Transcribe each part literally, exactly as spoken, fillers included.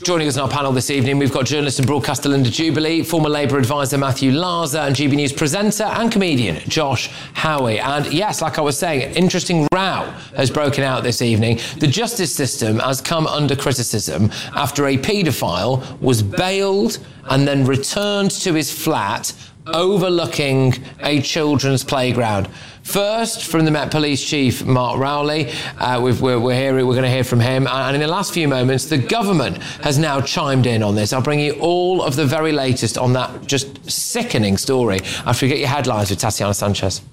Joining us on our panel this evening, we've got journalist and broadcaster Linda Jubilee, former Labour advisor Matthew Laza, and G B News presenter and comedian Josh Howie. And yes, like I was saying, an interesting row has broken out this evening. The justice system has come under criticism after a paedophile was bailed and then returned to his flat overlooking a children's playground. First, from the Met Police Chief, Mark Rowley, uh, we've, we're, we're, here, we're going to hear from him. And in the last few moments, the government has now chimed in on this. I'll bring you all of the very latest on that just sickening story after we get your headlines with Tatiana Sanchez.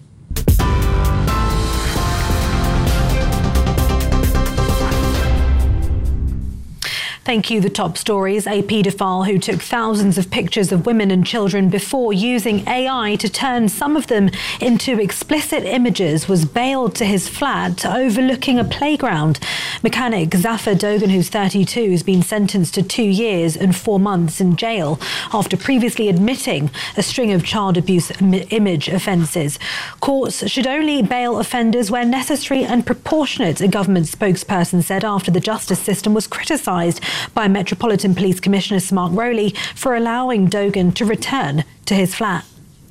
Thank you. The top stories. A paedophile who took thousands of pictures of women and children before using A I to turn some of them into explicit images was bailed to his flat overlooking a playground. Mechanic Zafar Dogan, who's thirty-two, has been sentenced to two years and four months in jail after previously admitting a string of child abuse im- image offences. Courts should only bail offenders where necessary and proportionate, a government spokesperson said after the justice system was criticised by Metropolitan Police Commissioner Mark Rowley for allowing Dogan to return to his flat.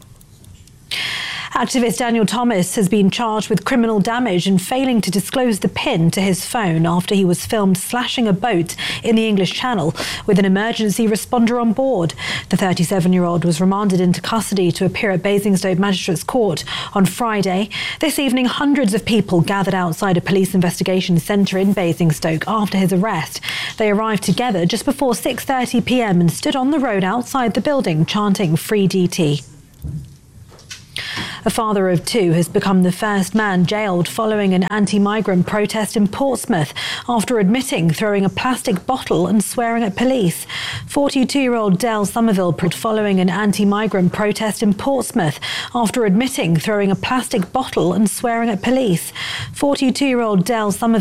Activist Daniel Thomas has been charged with criminal damage and failing to disclose the PIN to his phone after he was filmed slashing a boat in the English Channel with an emergency responder on board. The thirty-seven-year-old was remanded into custody to appear at Basingstoke Magistrates Court on Friday. This evening, hundreds of people gathered outside a police investigation centre in Basingstoke after his arrest. They arrived together just before six thirty p.m. and stood on the road outside the building chanting "Free D T." A father of two has become the first man jailed following an anti-migrant protest in Portsmouth after admitting throwing a plastic bottle and swearing at police. forty-two-year-old Dale Somerville following an anti-migrant protest in Portsmouth after admitting throwing a plastic bottle and swearing at police. forty-two-year-old Dale Somerville